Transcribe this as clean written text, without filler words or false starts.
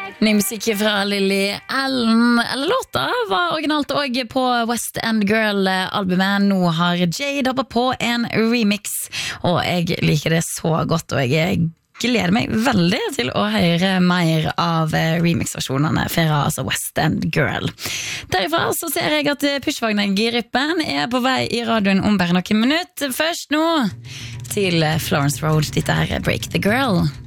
Ny musikk fra Lily Allen. Eller låta var originalt også på West End Girl-albumet. Nå har Jade hoppet på en remix, og jeg liker det så godt, og jeg gleder meg veldig til å høre mer av remix-versjonene fra West End Girl. Derifra så ser jeg at Pushwagner-grippen er på vei i radioen om bare noen minutter. Først nå til Florence Road. Dette her er Break the Girl.